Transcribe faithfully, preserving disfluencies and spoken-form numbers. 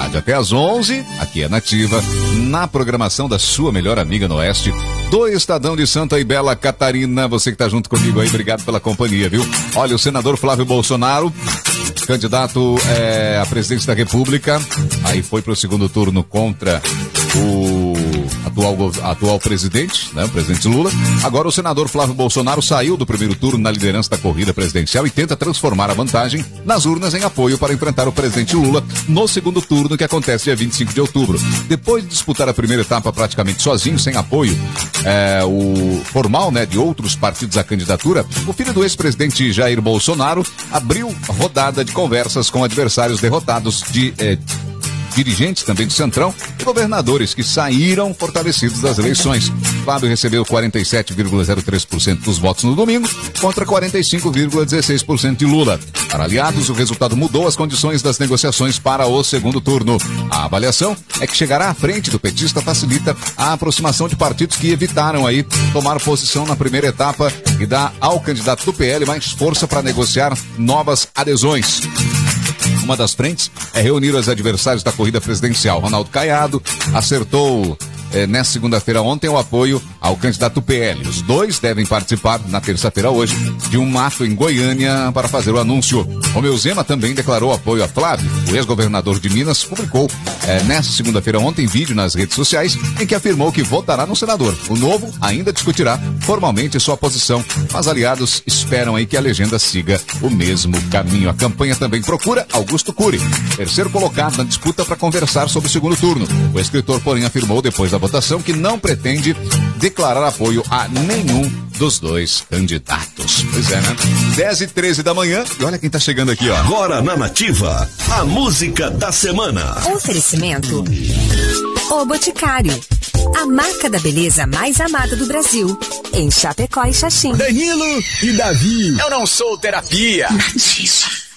tarde até às onze, aqui é Nativa, na programação da sua melhor amiga no Oeste, do Estadão de Santa e Bela Catarina. Você que tá junto comigo aí, obrigado pela companhia, viu? Olha, o senador Flávio Bolsonaro, candidato é, à presidência da República, aí foi pro segundo turno contra o atual, atual presidente, né, o presidente Lula. Agora o senador Flávio Bolsonaro saiu do primeiro turno na liderança da corrida presidencial e tenta transformar a vantagem nas urnas em apoio para enfrentar o presidente Lula no segundo turno, que acontece dia vinte e cinco de outubro. Depois de disputar a primeira etapa praticamente sozinho, sem apoio é, o formal, né, de outros partidos à candidatura, o filho do ex-presidente Jair Bolsonaro abriu rodada de conversas com adversários derrotados de é, dirigentes também do Centrão e governadores que saíram fortalecidos das eleições. Flávio recebeu quarenta e sete vírgula zero três por cento dos votos no domingo contra quarenta e cinco vírgula dezesseis por cento de Lula. Para aliados, o resultado mudou as condições das negociações para o segundo turno. A avaliação é que chegará à frente do petista facilita a aproximação de partidos que evitaram aí tomar posição na primeira etapa e dá ao candidato do P L mais força para negociar novas adesões. Uma das frentes é reunir os adversários da corrida presidencial. Ronaldo Caiado acertou eh, nesta segunda-feira ontem o apoio ao candidato do P L. Os dois devem participar na terça-feira hoje de um ato em Goiânia para fazer o anúncio. Romeu Zema também declarou apoio a Flávio. O ex-governador de Minas publicou eh, nesta segunda-feira ontem vídeo nas redes sociais em que afirmou que votará no senador. O Novo ainda discutirá formalmente sua posição, mas aliados esperam aí que a legenda siga o mesmo caminho. A campanha também procura Augusto Cury, terceiro colocado na disputa, para conversar sobre o segundo turno. O escritor, porém, afirmou depois da votação que não pretende declarar apoio a nenhum dos dois candidatos. Pois é, né? dez e treze da manhã, e olha quem tá chegando aqui, ó. Agora na Nativa, a música da semana. Oferecimento O Boticário, a marca da beleza mais amada do Brasil, em Chapecó e Xaxim. Danilo e Davi. Eu não sou terapia. Nativa.